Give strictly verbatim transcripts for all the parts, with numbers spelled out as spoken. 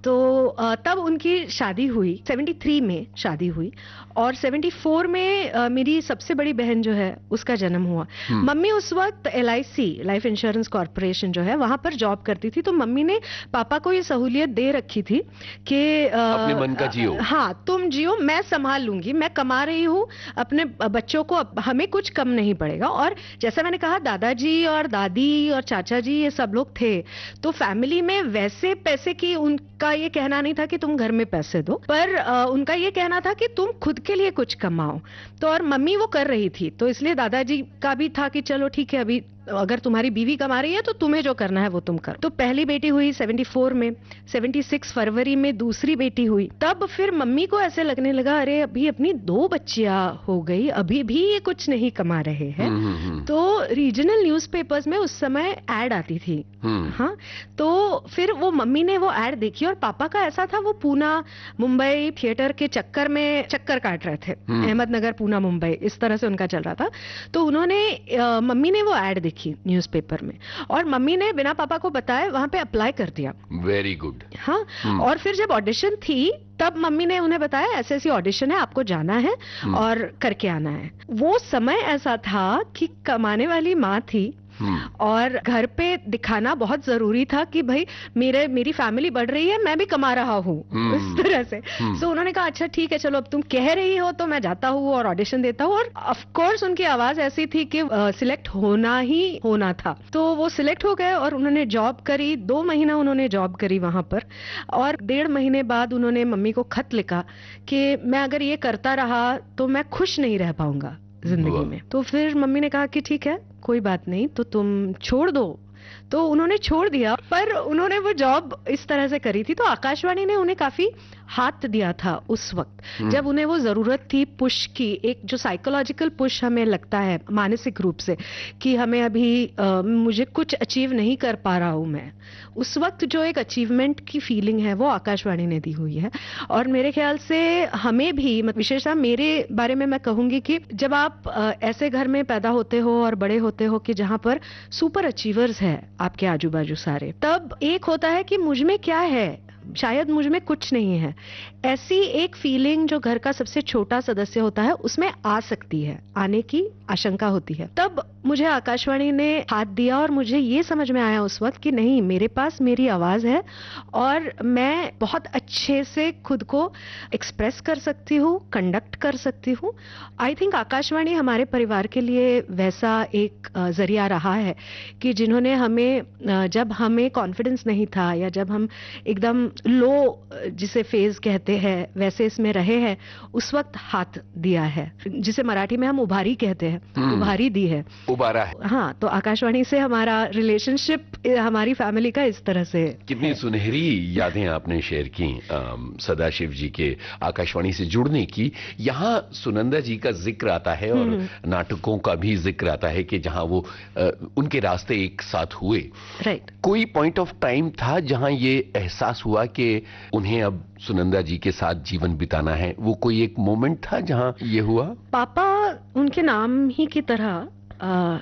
तो अ, तब उनकी शादी हुई, तिहत्तर में शादी हुई और चौहत्तर में अ, मेरी सबसे बड़ी बहन जो है उसका जन्म हुआ। हम्म। मम्मी उस वक्त L I C life insurance corporation जो है वहां पर जॉब करती थी, तो मम्मी ने पापा को ये सहूलियत दे रखी थी कि अ, अपने मन का जियो। अ, हाँ तुम जियो, मैं संभाल लूंगी, मैं कमा रही हूँ अपने बच्चों को, अब हमें कुछ कम नहीं पड़ेगा। और जैसा मैंने कहा, दादाजी और दादी और चाचा जी ये सब लोग थे, तो फैमिली में वैसे पैसे की उनका ये कहना नहीं था कि तुम घर में पैसे दो, पर अ, उनका ये कहना था कि तुम खुद के लिए कुछ कमाओ। तो और मम्मी वो कर रही थी, तो इसलिए दादाजी का भी था कि चलो ठीक है, अभी अगर तुम्हारी बीवी कमा रही है तो तुम्हें जो करना है वो तुम करो। तो पहली बेटी हुई चौहत्तर में, छिहत्तर फरवरी में दूसरी बेटी हुई। तब फिर मम्मी को ऐसे लगने लगा, अरे अभी अपनी दो बच्चियां हो गई, अभी भी ये कुछ नहीं कमा रहे हैं। हम्म, हम्म, तो रीजनल न्यूज़पेपर्स में उस समय एड आती थी। हम्म। हाँ, तो फिर वो मम्मी ने वो एड देखी और पापा का ऐसा था, वो पूना मुंबई थिएटर के चक्कर में चक्कर काट रहे थे, हम्म। अहमदनगर पूना मुंबई इस तरह से उनका चल रहा था। तो उन्होंने अ, मम्मी ने वो एड देखी न्यूज़पेपर में और मम्मी ने बिना पापा को बताए वहां पे अप्लाई कर दिया। Very good. हाँ, हम्म। और फिर जब ऑडिशन थी तब मम्मी ने उन्हें बताया ऐसे ऐसी ऑडिशन है, आपको जाना है हम्म। और करके आना है। वो समय ऐसा था कि कमाने वाली माँ थी हम्म। और घर पे दिखाना बहुत जरूरी था कि भाई मेरे मेरी फैमिली बढ़ रही है, मैं भी कमा रहा हूँ, हम्म। इस तरह से। हम्म। सो उन्होंने कहा अच्छा ठीक है, चलो अब तुम कह रही हो तो मैं जाता हूँ और ऑडिशन देता हूँ। और ऑफ कोर्स उनकी आवाज ऐसी थी कि सिलेक्ट होना ही होना था। तो वो सिलेक्ट हो गए और उन्होंने जॉब करी, दो महीना उन्होंने जॉब करी वहां पर। और डेढ़ महीने बाद उन्होंने मम्मी को खत लिखा कि मैं अगर ये करता रहा तो मैं खुश नहीं रह पाऊंगा जिंदगी वाह। में। तो फिर मम्मी ने कहा कि ठीक है, कोई बात नहीं, तो तुम छोड़ दो। तो उन्होंने छोड़ दिया, पर उन्होंने वो जॉब इस तरह से करी थी। तो आकाशवाणी ने उन्हें काफी हाथ दिया था उस वक्त, हम्म। जब उन्हें वो जरूरत थी पुश की, एक जो साइकोलॉजिकल पुश हमें लगता है मानसिक रूप से कि हमें अभी अ, मुझे कुछ अचीव नहीं कर पा रहा हूं मैं, उस वक्त जो एक अचीवमेंट की फीलिंग है वो आकाशवाणी ने दी हुई है। और मेरे ख्याल से हमें भी, मतलब विशेषतः मेरे बारे में मैं कहूंगी कि जब आप अ, ऐसे घर में पैदा होते हो और बड़े होते हो कि जहां पर सुपर अचीवर्स है आपके आजू बाजू सारे, तब एक होता है कि मुझ में क्या है, शायद मुझ में कुछ नहीं है, ऐसी एक फीलिंग जो घर का सबसे छोटा सदस्य होता है उसमें आ सकती है, आने की आशंका होती है। तब मुझे आकाशवाणी ने हाथ दिया और मुझे ये समझ में आया उस वक्त कि नहीं, मेरे पास मेरी आवाज है और मैं बहुत अच्छे से खुद को एक्सप्रेस कर सकती हूँ, कंडक्ट कर सकती हूँ। आई थिंक आकाशवाणी हमारे परिवार के लिए वैसा एक अ, जरिया रहा है कि जिन्होंने हमें अ, जब हमें कॉन्फिडेंस नहीं था या जब हम एकदम लो जिसे फेज कहते हैं वैसे इसमें रहे हैं, उस वक्त हाथ दिया है, जिसे मराठी में हम उभारी कहते हैं, हम्म। उभारी दी है, उबारा है। हाँ। तो आकाशवाणी से हमारा रिलेशनशिप हमारी फैमिली का इस तरह से कितनी है। सुनहरी यादें आपने शेयर की अम, सदाशिव जी के आकाशवाणी से जुड़ने की। यहाँ सुनंदा जी का जिक्र आता है और नाटकों का भी जिक्र आता है कि जहाँ वो अ, उनके रास्ते एक साथ हुए। राइट। कोई पॉइंट ऑफ टाइम था जहाँ ये एहसास हुआ कि उन्हें अब सुनंदा जी के साथ जीवन बिताना है? वो कोई एक मोमेंट था जहाँ ये हुआ? पापा उनके नाम ही की तरह अ,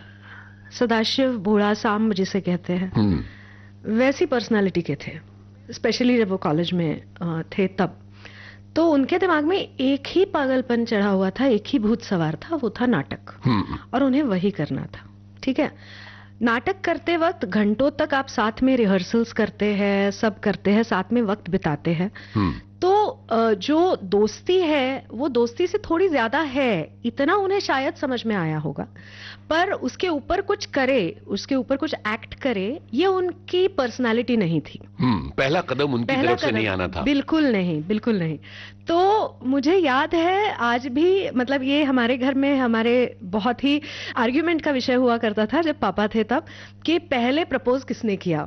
सदाशिव भोला सांब जिसे कहते हैं, हम्म। वैसी पर्सनालिटी के थे। स्पेशली जब वो कॉलेज में अ, थे तब तो उनके दिमाग में एक ही पागलपन चढ़ा हुआ था, एक ही भूत सवार था, वो था नाटक। हम्म। और उन्हें वही करना था। ठीक है, नाटक करते वक्त घंटों तक आप साथ में रिहर्सल्स करते हैं, सब करते हैं, साथ में वक्त बिताते हैं। हम्म। तो अ, जो दोस्ती है वो दोस्ती से थोड़ी ज्यादा है, इतना उन्हें शायद समझ में आया होगा। पर उसके ऊपर कुछ करे, उसके ऊपर कुछ एक्ट करे, ये उनकी पर्सनालिटी नहीं थी। हम्म। पहला कदम उनकी पहला तरफ से कदम नहीं आना था। बिल्कुल नहीं, बिल्कुल नहीं। तो मुझे याद है आज भी, मतलब ये हमारे घर में हमारे बहुत ही आर्ग्यूमेंट का विषय हुआ करता था जब पापा थे तब, कि पहले प्रपोज किसने किया।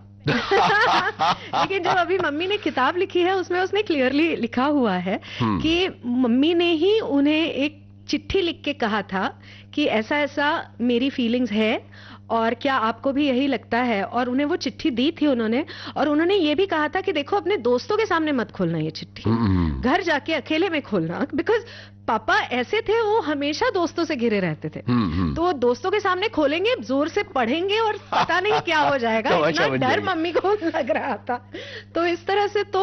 लेकिन जब अभी मम्मी ने किताब लिखी है उसमें उसने क्लियरली लिखा हुआ है हम्म। कि मम्मी ने ही उन्हें एक चिट्ठी लिख के कहा था कि ऐसा ऐसा मेरी फीलिंग्स है और क्या आपको भी यही लगता है। और उन्हें वो चिट्ठी दी थी उन्होंने, और उन्होंने ये भी कहा था कि देखो अपने दोस्तों के सामने मत खोलना ये चिट्ठी, हम्म। घर जाके अकेले में खोलना। बिकॉज पापा ऐसे थे, वो हमेशा दोस्तों से घिरे रहते थे। हम्म। तो दोस्तों के सामने खोलेंगे, जोर से पढ़ेंगे और पता नहीं क्या हो जाएगा, तमाशा इतना बन डर जाएगा। मम्मी को लग रहा था। तो इस तरह से तो